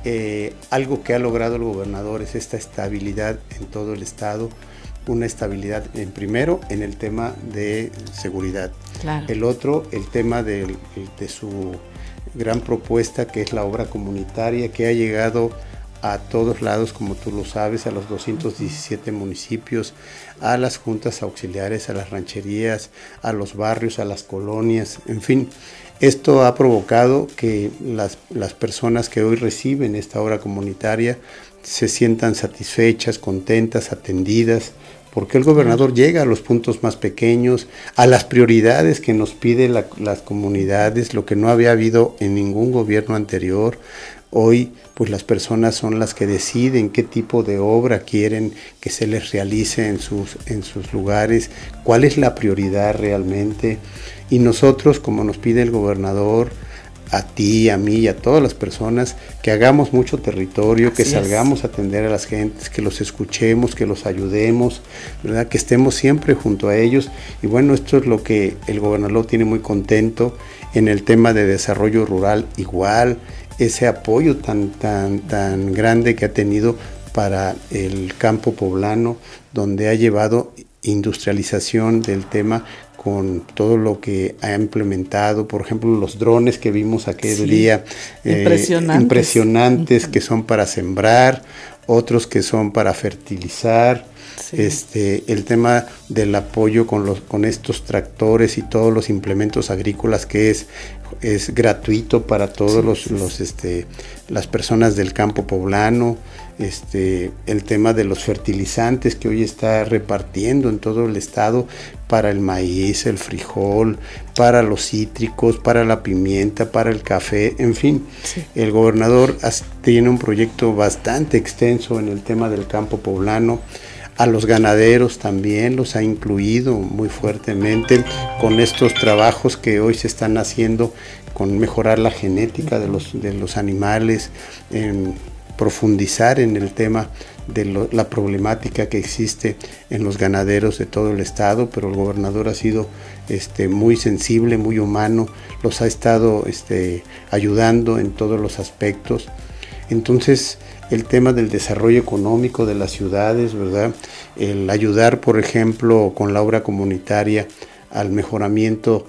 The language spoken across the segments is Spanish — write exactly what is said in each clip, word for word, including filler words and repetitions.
eh, algo que ha logrado el gobernador es esta estabilidad en todo el estado, una estabilidad en primero en el tema de seguridad. Claro. El otro, el tema de, de su gran propuesta, que es la obra comunitaria, que ha llegado a todos lados, como tú lo sabes, a los doscientos diecisiete municipios, a las juntas auxiliares, a las rancherías, a los barrios, a las colonias, en fin. Esto ha provocado que las, las personas que hoy reciben esta obra comunitaria se sientan satisfechas, contentas, atendidas, porque el gobernador llega a los puntos más pequeños, a las prioridades que nos piden la, las comunidades, lo que no había habido en ningún gobierno anterior. Hoy, pues las personas son las que deciden qué tipo de obra quieren que se les realice en sus, en sus lugares, cuál es la prioridad realmente. Y nosotros, como nos pide el gobernador, a ti, a mí y a todas las personas, que hagamos mucho territorio, Así que salgamos es. a atender a las gentes, que los escuchemos, que los ayudemos, ¿verdad? Que estemos siempre junto a ellos. Y bueno, esto es lo que el gobernador tiene muy contento en el tema de desarrollo rural, igual, ese apoyo tan, tan, tan grande que ha tenido para el campo poblano, donde ha llevado industrialización del tema con todo lo que ha implementado, por ejemplo, los drones que vimos aquel sí, día, impresionantes, eh, impresionantes que son para sembrar, otros que son para fertilizar, sí. este, el tema del apoyo con, los, con estos tractores y todos los implementos agrícolas que es, es gratuito para todos sí, los, sí, los este, las personas del campo poblano. Este, el tema de los fertilizantes que hoy está repartiendo en todo el estado para el maíz, el frijol, para los cítricos, para la pimienta, para el café, en fin. Sí. El gobernador tiene un proyecto bastante extenso en el tema del campo poblano. A los ganaderos también los ha incluido muy fuertemente con estos trabajos que hoy se están haciendo con mejorar la genética de los, de los animales, en profundizar en el tema de lo, la problemática que existe en los ganaderos de todo el estado, pero el gobernador ha sido este, muy sensible, muy humano, los ha estado este, ayudando en todos los aspectos. Entonces, el tema del desarrollo económico de las ciudades, ¿verdad? El ayudar, por ejemplo, con la obra comunitaria al mejoramiento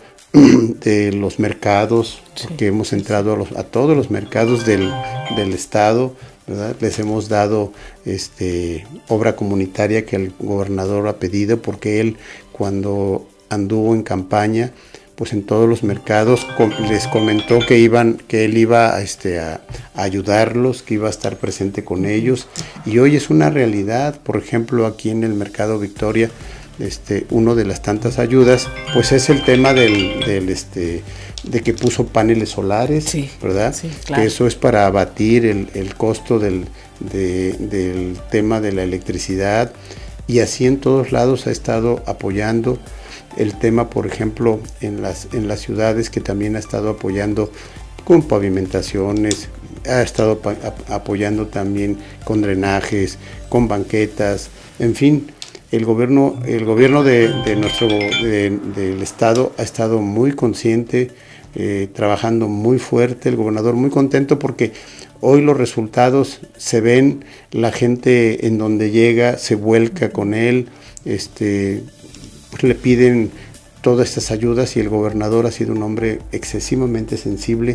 de los mercados, porque sí, hemos entrado a, los, a todos los mercados del, del estado, ¿verdad? Les hemos dado este, obra comunitaria que el gobernador ha pedido, porque él cuando anduvo en campaña, pues en todos los mercados com- les comentó que iban, que él iba este, a, a ayudarlos, que iba a estar presente con ellos, y hoy es una realidad. Por ejemplo, aquí en el Mercado Victoria, este, uno de las tantas ayudas, pues es el tema del, del este, de que puso paneles solares, sí, ¿verdad? Sí, claro. Que eso es para abatir el, el costo del, de, del tema de la electricidad, y así en todos lados ha estado apoyando el tema, por ejemplo, en las, en las ciudades, que también ha estado apoyando con pavimentaciones, ha estado pa- apoyando también con drenajes, con banquetas, en fin. El gobierno, el gobierno de, de nuestro de, del estado ha estado muy consciente, eh, trabajando muy fuerte, el gobernador muy contento porque hoy los resultados se ven, la gente en donde llega se vuelca con él, este, pues le piden todas estas ayudas, y el gobernador ha sido un hombre excesivamente sensible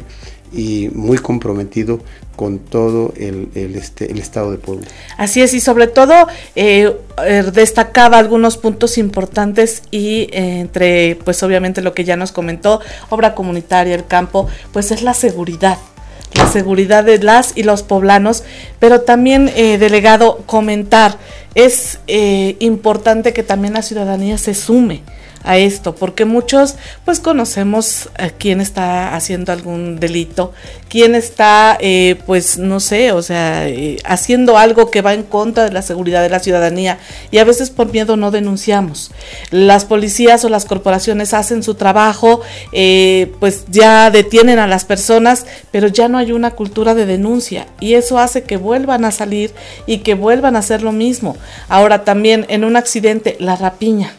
y muy comprometido con todo el, el, este, el estado de Puebla. Así es, y sobre todo eh, eh, destacaba algunos puntos importantes, y eh, entre, pues obviamente lo que ya nos comentó, obra comunitaria, el campo, pues es la seguridad. La seguridad de las y los poblanos, pero también, eh, delegado, comentar, es eh, importante que también la ciudadanía se sume a esto, porque muchos pues conocemos a quién está haciendo algún delito, quién está eh, pues no sé, o sea, eh, haciendo algo que va en contra de la seguridad de la ciudadanía, y a veces por miedo no denunciamos. Las policías o las corporaciones hacen su trabajo, eh, pues ya detienen a las personas, pero ya no hay una cultura de denuncia, y eso hace que vuelvan a salir y que vuelvan a hacer lo mismo. Ahora también en un accidente, la rapiña,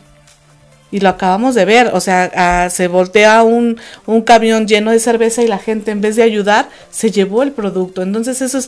y lo acabamos de ver, o sea, a, se voltea un, un camión lleno de cerveza y la gente, en vez de ayudar, se llevó el producto. Entonces eso es